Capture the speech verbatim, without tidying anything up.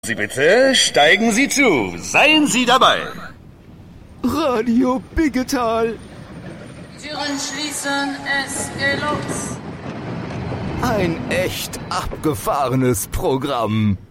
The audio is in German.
Sie bitte, steigen Sie zu. Seien Sie dabei. Radio Biggetal. Türen schließen, es geht los. Ein echt abgefahrenes Programm.